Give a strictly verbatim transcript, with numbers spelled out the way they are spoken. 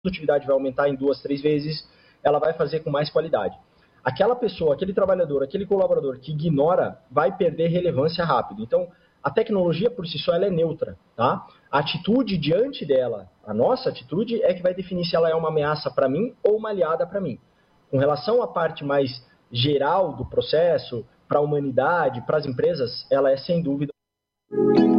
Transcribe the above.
produtividade vai aumentar em duas, três vezes, ela vai fazer com mais qualidade. Aquela pessoa, aquele trabalhador, aquele colaborador que ignora, vai perder relevância rápido. Então, a tecnologia por si só ela é neutra, tá? A atitude diante dela, a nossa atitude é que vai definir se ela é uma ameaça para mim ou uma aliada para mim. Com relação à parte mais geral do processo, para a humanidade, para as empresas, ela é sem dúvida